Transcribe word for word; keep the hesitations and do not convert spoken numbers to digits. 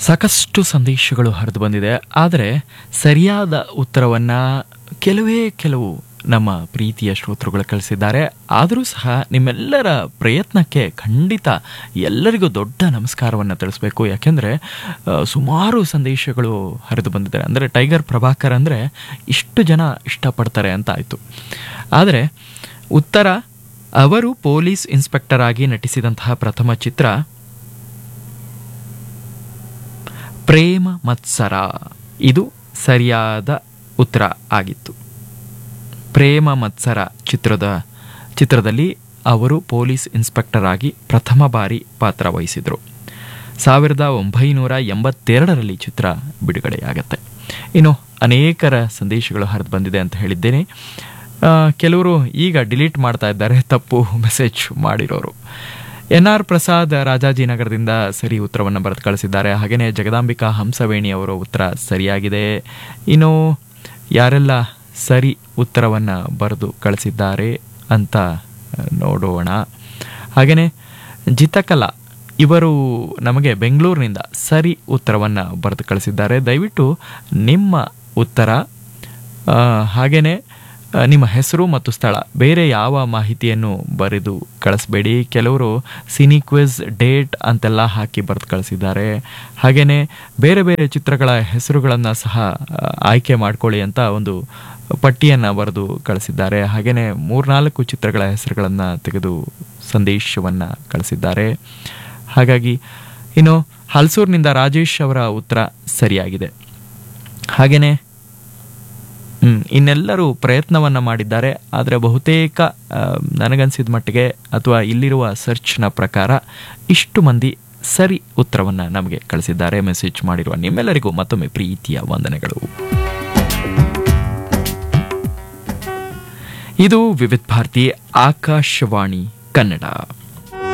ಸಾಕಷ್ಟು ಸಂದೇಶಗಳು ಹರಿದು ಬಂದಿದೆ. ಆದರೆ ಸರಿಯಾದ ಉತ್ತರವನ್ನು ಕೆಲವೇ ಕೆಲವು ನಮ್ಮ ಪ್ರೀತಿಯ ಶ್ರೋತೃಗಳು ಕಳಿಸಿದ್ದಾರೆ. ಆದರೂ ಸಹ ನಿಮ್ಮೆಲ್ಲರ ಪ್ರಯತ್ನಕ್ಕೆ ಖಂಡಿತ ಎಲ್ಲರಿಗೂ ದೊಡ್ಡ ನಮಸ್ಕಾರವನ್ನು ತಿಳಿಸ್ಬೇಕು. ಯಾಕೆಂದರೆ ಸುಮಾರು ಸಂದೇಶಗಳು ಹರಿದು ಬಂದಿದ್ದಾರೆ. ಅಂದರೆ ಟೈಗರ್ ಪ್ರಭಾಕರ್ ಅಂದರೆ ಇಷ್ಟು ಜನ ಇಷ್ಟಪಡ್ತಾರೆ ಅಂತ ಆಯಿತು. ಆದರೆ ಉತ್ತರ, ಅವರು ಪೊಲೀಸ್ ಇನ್ಸ್ಪೆಕ್ಟರ್ ಆಗಿ ನಟಿಸಿದಂತಹ ಪ್ರಥಮ ಚಿತ್ರ ಪ್ರೇಮ ಮತ್ಸರ. ಇದು ಸರಿಯಾದ ಉತ್ತರ ಆಗಿತ್ತು. ಪ್ರೇಮ ಮತ್ಸರ ಚಿತ್ರದ ಚಿತ್ರದಲ್ಲಿ ಅವರು ಪೊಲೀಸ್ ಇನ್ಸ್ಪೆಕ್ಟರ್ ಆಗಿ ಪ್ರಥಮ ಬಾರಿ ಪಾತ್ರ ವಹಿಸಿದರು. ಸಾವಿರದ ಒಂಬೈನೂರ ಎಂಬತ್ತೆರಡರಲ್ಲಿ ಚಿತ್ರ ಬಿಡುಗಡೆಯಾಗತ್ತೆ. ಇನ್ನು ಅನೇಕರ ಸಂದೇಶಗಳು ಹರಿದು ಬಂದಿದೆ ಅಂತ ಹೇಳಿದ್ದೇನೆ. ಕೆಲವರು ಈಗ ಡಿಲೀಟ್ ಮಾಡ್ತಾ ಇದ್ದಾರೆ, ತಪ್ಪು ಮೆಸೇಜ್ ಮಾಡಿರೋರು. ಎನ್ ಆರ್ ಪ್ರಸಾದ್ ರಾಜಾಜಿನಗರದಿಂದ ಸರಿ ಉತ್ತರವನ್ನು ಬರೆದು ಕಳಿಸಿದ್ದಾರೆ. ಹಾಗೆಯೇ ಜಗದಾಂಬಿಕಾ ಹಂಸವೇಣಿ ಅವರ ಉತ್ತರ ಸರಿಯಾಗಿದೆ. ಇನ್ನು ಯಾರೆಲ್ಲ ಸರಿ ಉತ್ತರವನ್ನು ಬರೆದು ಕಳಿಸಿದ್ದಾರೆ ಅಂತ ನೋಡೋಣ. ಹಾಗೆಯೇ ಜಿತಕಲಾ ಇವರು ನಮಗೆ ಬೆಂಗಳೂರಿನಿಂದ ಸರಿ ಉತ್ತರವನ್ನು ಬರೆದು ಕಳಿಸಿದ್ದಾರೆ. ದಯವಿಟ್ಟು ನಿಮ್ಮ ಉತ್ತರ ಹಾಗೆಯೇ ನಿಮ್ಮ ಹೆಸರು ಮತ್ತು ಸ್ಥಳ, ಬೇರೆ ಯಾವ ಮಾಹಿತಿಯನ್ನು ಬರೆದು ಕಳಿಸ್ಬೇಡಿ. ಕೆಲವರು ಸಿನಿ ಕ್ವಿಜ್ ಡೇಟ್ ಅಂತೆಲ್ಲ ಹಾಕಿ ಬರೆದು ಕಳಿಸಿದ್ದಾರೆ. ಹಾಗೆಯೇ ಬೇರೆ ಬೇರೆ ಚಿತ್ರಗಳ ಹೆಸರುಗಳನ್ನು ಸಹ ಆಯ್ಕೆ ಮಾಡ್ಕೊಳ್ಳಿ ಅಂತ ಒಂದು ಪಟ್ಟಿಯನ್ನು ಬರೆದು ಕಳಿಸಿದ್ದಾರೆ. ಹಾಗೆಯೇ ಮೂರ್ನಾಲ್ಕು ಚಿತ್ರಗಳ ಹೆಸರುಗಳನ್ನು ತೆಗೆದು ಸಂದೇಶವನ್ನು ಕಳಿಸಿದ್ದಾರೆ. ಹಾಗಾಗಿ ಇನ್ನು ಹಲ್ಸೂರಿನಿಂದ ರಾಜೇಶ್ ಅವರ ಉತ್ತರ ಸರಿಯಾಗಿದೆ. ಹಾಗೆಯೇ ಇನ್ನೆಲ್ಲರೂ ಪ್ರಯತ್ನವನ್ನು ಮಾಡಿದ್ದಾರೆ. ಆದರೆ ಬಹುತೇಕ ನನಗನ್ಸಿದ ಮಟ್ಟಿಗೆ ಅಥವಾ ಇಲ್ಲಿರುವ ಸರ್ಚ್ನ ಪ್ರಕಾರ ಇಷ್ಟು ಮಂದಿ ಸರಿ ಉತ್ತರವನ್ನು ನಮಗೆ ಕಳಿಸಿದ್ದಾರೆ. ಮೆಸೇಜ್ ಮಾಡಿರುವ ನಿಮ್ಮೆಲ್ಲರಿಗೂ ಮತ್ತೊಮ್ಮೆ ಪ್ರೀತಿಯ ವಂದನೆಗಳು. ಇದು ವಿವಿಧ ಭಾರತಿ ಆಕಾಶವಾಣಿ ಕನ್ನಡ.